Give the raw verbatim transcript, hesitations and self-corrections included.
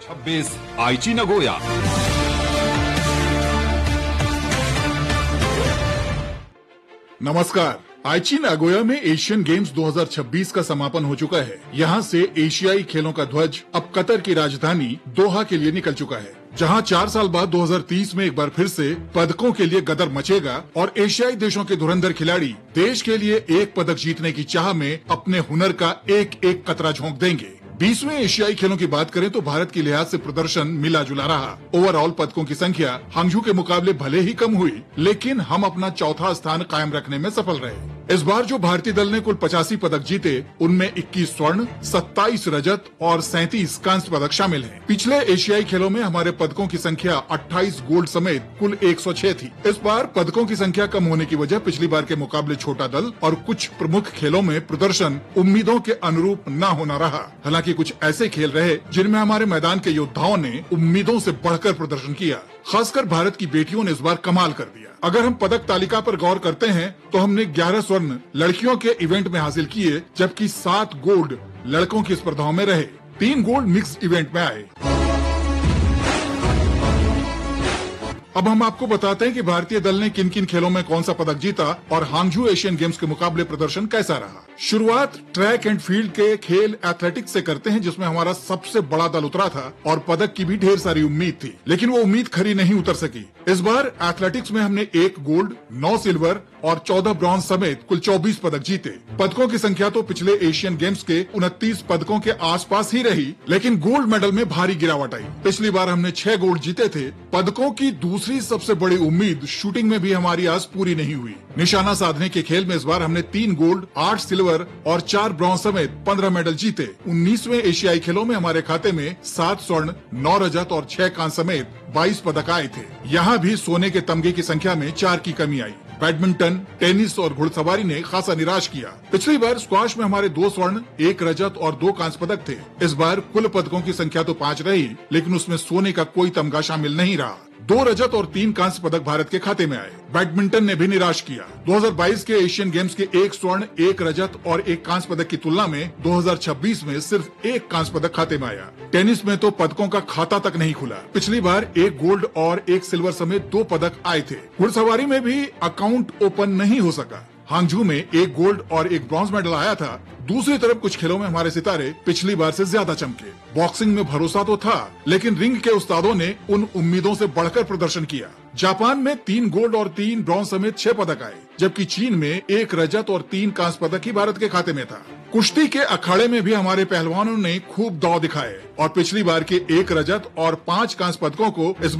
छब्बीस आईची नगोया। नमस्कार। आईची नागोया में एशियन गेम्स दो हज़ार छब्बीस का समापन हो चुका है। यहाँ से एशियाई खेलों का ध्वज अब कतर की राजधानी दोहा के लिए निकल चुका है, जहाँ चार साल बाद दो हज़ार तीस में एक बार फिर से पदकों के लिए गदर मचेगा और एशियाई देशों के धुरंधर खिलाड़ी देश के लिए एक पदक जीतने की चाह में अपने हुनर का एक एक कतरा झोंक देंगे। बीसवें एशियाई खेलों की बात करें तो भारत के लिहाज से प्रदर्शन मिला जुला रहा। ओवरऑल पदकों की संख्या हांगझू के मुकाबले भले ही कम हुई, लेकिन हम अपना चौथा स्थान कायम रखने में सफल रहे। इस बार जो भारतीय दल ने कुल पचासी पदक जीते, उनमें इक्कीस स्वर्ण, सत्ताईस रजत और सैंतीस कांस्य पदक शामिल हैं। पिछले एशियाई खेलों में हमारे पदकों की संख्या अट्ठाईस गोल्ड समेत कुल एक सौ छह थी। इस बार पदकों की संख्या कम होने की वजह पिछली बार के मुकाबले छोटा दल और कुछ प्रमुख खेलों में प्रदर्शन उम्मीदों के अनुरूप न होना रहा। हालांकि कुछ ऐसे खेल रहे जिनमें हमारे मैदान के योद्धाओं ने उम्मीदों से बढ़कर प्रदर्शन किया। खासकर भारत की बेटियों ने इस बार कमाल कर दिया। अगर हम पदक तालिका पर गौर करते हैं तो हमने ग्यारह स्वर्ण लड़कियों के इवेंट में हासिल किए, जबकि सात गोल्ड लड़कों की स्पर्धाओं में रहे। तीन गोल्ड मिक्स इवेंट में आए। अब हम आपको बताते हैं कि भारतीय दल ने किन किन खेलों में कौन सा पदक जीता और हांगझू एशियन गेम्स के मुकाबले प्रदर्शन कैसा रहा। शुरुआत ट्रैक एंड फील्ड के खेल एथलेटिक्स से करते हैं, जिसमें हमारा सबसे बड़ा दल उतरा था और पदक की भी ढेर सारी उम्मीद थी, लेकिन वो उम्मीद खरी नहीं उतर सकी। इस बार एथलेटिक्स में हमने एक गोल्ड, नौ सिल्वर और चौदह ब्रॉन्ज समेत कुल चौबीस पदक जीते। पदकों की संख्या तो पिछले एशियन गेम्स के उनतीस पदकों के आसपास ही रही, लेकिन गोल्ड मेडल में भारी गिरावट आई। पिछली बार हमने छह गोल्ड जीते थे। पदकों की दूसरी सबसे बड़ी उम्मीद शूटिंग में भी हमारी आस पूरी नहीं हुई। निशाना साधने के खेल में इस बार हमने तीन गोल्ड, आठ सिल्वर और चार ब्रॉन्ज समेत पंद्रह मेडल जीते। उन्नीसवें एशियाई खेलों में हमारे खाते में सात स्वर्ण, नौ रजत और छह कांस्य समेत बाईस पदक आए थे। यहाँ भी सोने के तमगे की संख्या में चार की कमी आई। बैडमिंटन, टेनिस और घुड़सवारी ने खासा निराश किया। पिछली बार स्क्वाश में हमारे दो स्वर्ण, एक रजत और दो कांस्य पदक थे। इस बार कुल पदकों की संख्या तो पाँच रही, लेकिन उसमें सोने का कोई तमगा शामिल नहीं रहा। दो रजत और तीन कांस्य पदक भारत के खाते में आए। बैडमिंटन ने भी निराश किया। दो हज़ार बाईस के एशियन गेम्स के एक स्वर्ण, एक रजत और एक कांस्य पदक की तुलना में दो हज़ार छब्बीस में सिर्फ एक कांस्य पदक खाते में आया। टेनिस में तो पदकों का खाता तक नहीं खुला। पिछली बार एक गोल्ड और एक सिल्वर समेत दो पदक आए थे। घुड़सवारी में भी अकाउंट ओपन नहीं हो सका। हांगझू में एक गोल्ड और एक ब्रॉन्ज मेडल आया था। दूसरी तरफ कुछ खेलों में हमारे सितारे पिछली बार से ज्यादा चमके। बॉक्सिंग में भरोसा तो था, लेकिन रिंग के उस्तादों ने उन उम्मीदों से बढ़कर प्रदर्शन किया। जापान में तीन गोल्ड और तीन ब्रॉन्ज समेत छह पदक आए, जबकि चीन में एक रजत और तीन कांस्य पदक ही भारत के खाते में था। कुश्ती के अखाड़े में भी हमारे पहलवानों ने खूब दांव दिखाए और पिछली बार के एक रजत और पांच कांस्य पदकों को इस